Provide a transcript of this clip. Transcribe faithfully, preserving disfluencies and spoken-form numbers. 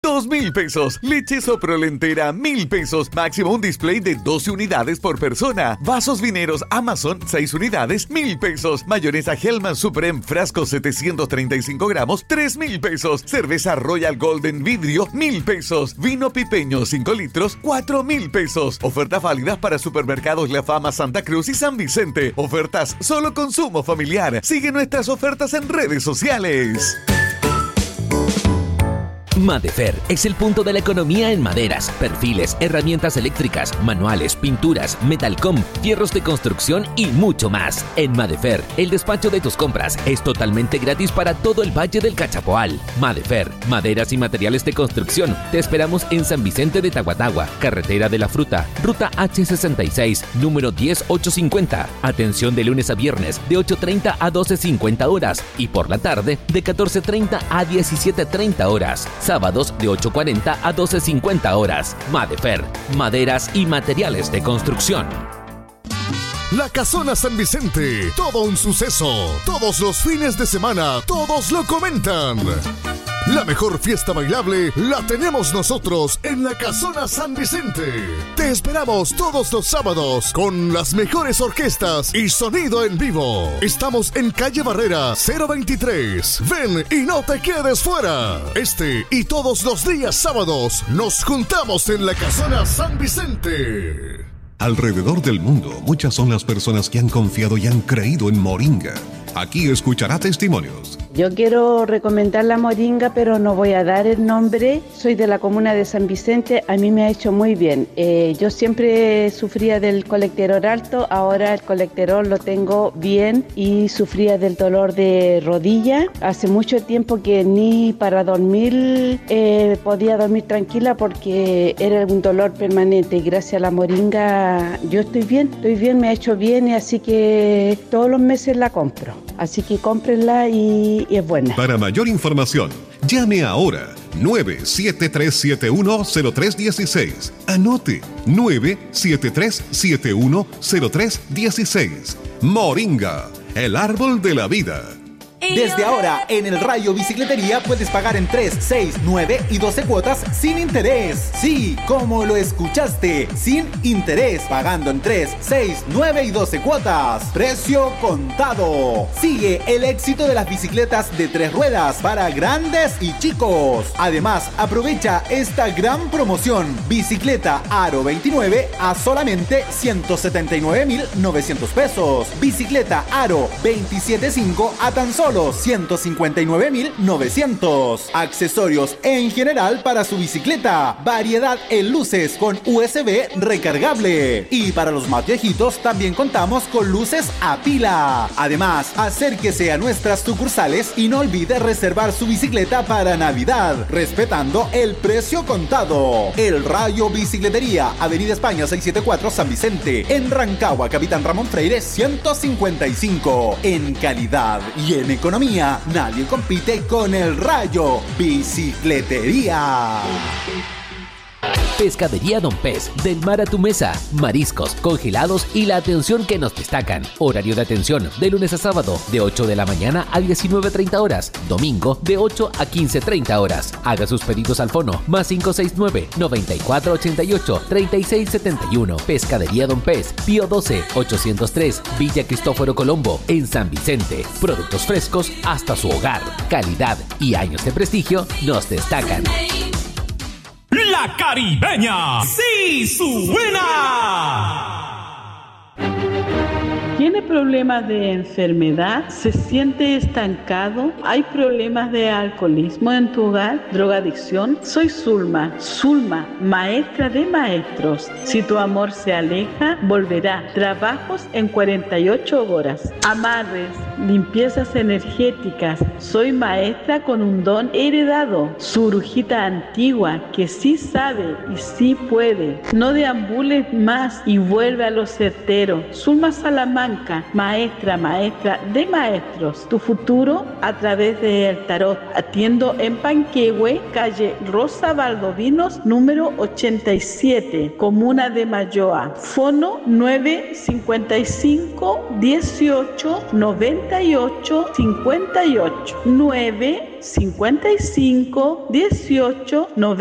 Dos mil pesos. Leche Soprolentera, mil pesos. Máximo un display de doce unidades por persona. Vasos vineros Amazon, seis unidades, mil pesos. Mayonesa Hellman Supreme, frasco setecientos treinta y cinco gramos, tres mil pesos. Cerveza Royal Golden Vidrio, mil pesos. Vino Pipeño, cinco litros, cuatro mil pesos. Ofertas válidas para supermercados La Fama, Santa Cruz y San Vicente. Ofertas solo consumo familiar. Sigue nuestras ofertas en redes sociales. Madefer es el punto de la economía en maderas, perfiles, herramientas eléctricas, manuales, pinturas, metalcom, fierros de construcción y mucho más. En Madefer, el despacho de tus compras es totalmente gratis para todo el Valle del Cachapoal. Madefer, maderas y materiales de construcción. Te esperamos en San Vicente de Tahuatahua, Carretera de la Fruta, Ruta hache sesenta y seis, número diez mil ochocientos cincuenta. Atención de lunes a viernes de ocho treinta a doce cincuenta horas y por la tarde de catorce treinta a diecisiete treinta horas. Sábados de ocho cuarenta a doce cincuenta horas. Madefer, maderas y materiales de construcción. La Casona San Vicente, todo un suceso. Todos los fines de semana, todos lo comentan. La mejor fiesta bailable la tenemos nosotros en la Casona San Vicente. Te esperamos todos los sábados con las mejores orquestas y sonido en vivo. Estamos en calle Barrera cero veintitrés. Ven y no te quedes fuera. Este y todos los días sábados nos juntamos en la Casona San Vicente. Alrededor del mundo, muchas son las personas que han confiado y han creído en Moringa. Aquí escuchará testimonios. Yo quiero recomendar la Moringa, pero no voy a dar el nombre. Soy de la comuna de San Vicente, a mí me ha hecho muy bien. Eh, yo siempre sufría del colesterol alto, ahora el colesterol lo tengo bien y sufría del dolor de rodilla. Hace mucho tiempo que ni para dormir eh, podía dormir tranquila porque era un dolor permanente y gracias a la Moringa yo estoy bien, estoy bien, me ha hecho bien y así que todos los meses la compro. Así que cómprenla y, y es buena. Para mayor información, llame ahora nueve siete tres siete uno cero tres uno seis. Anote nueve siete tres siete uno cero tres uno seis. Moringa, el árbol de la vida. Desde ahora, en el Rayo Bicicletería puedes pagar en tres, seis, nueve y doce cuotas sin interés. Sí, como lo escuchaste, sin interés, pagando en tres, seis, nueve y doce cuotas. Precio contado. Sigue el éxito de las bicicletas de tres ruedas para grandes y chicos. Además, aprovecha esta gran promoción. Bicicleta Aro veintinueve a solamente ciento setenta y nueve mil novecientos pesos. Bicicleta Aro veintisiete punto cinco a tan solo ciento cincuenta y nueve mil novecientos. Accesorios en general para su bicicleta. Variedad en luces con U S B recargable. Y para los más viejitos también contamos con luces a pila. Además, acérquese a nuestras sucursales y no olvide reservar su bicicleta para Navidad, respetando el precio contado. El Rayo Bicicletería, Avenida España seiscientos setenta y cuatro, San Vicente. En Rancagua, Capitán Ramón Freire ciento cincuenta y cinco. En calidad y en economía, nadie compite con el Rayo Bicicletería. Pescadería Don Pez, del mar a tu mesa, mariscos, congelados y la atención que nos destacan. Horario de atención de lunes a sábado de ocho de la mañana a diecinueve treinta horas, domingo de ocho a quince treinta horas. Haga sus pedidos al fono más cinco seis nueve, noventa y cuatro ochenta y ocho, treinta y seis setenta y uno. Pescadería Don Pez, Pío doce, ochocientos tres, Villa Cristóforo Colombo, en San Vicente. Productos frescos hasta su hogar. Calidad y años de prestigio nos destacan. La Caribeña, sí suena. ¿Tiene problemas de enfermedad? ¿Se siente estancado? ¿Hay problemas de alcoholismo en tu hogar? ¿Drogadicción? Soy Zulma, Zulma, maestra de maestros. Si tu amor se aleja, volverá. Trabajos en cuarenta y ocho horas. Amarres, limpiezas energéticas. Soy maestra con un don heredado. Su brujita antigua que sí sabe y sí puede. No deambules más y vuelve a lo certero. Zulma Salamanca, Blanca, maestra, maestra de maestros. Tu futuro a través del tarot. Atiendo en Panquehue, calle Rosa Valdovinos, número ochenta y siete, comuna de Malloa. Fono nueve cincuenta y cinco, dieciocho, noventa y ocho, cincuenta y ocho. nueve cincuenta y cinco, dieciocho, noventa y ocho.